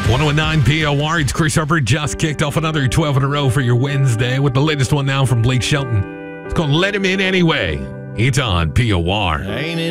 1019 POR. It's Chris Harper. Just kicked off another 12 in a row for your Wednesday with the latest one now from Blake Shelton. It's called Let Him In Anyway. It's on POR. Ain't it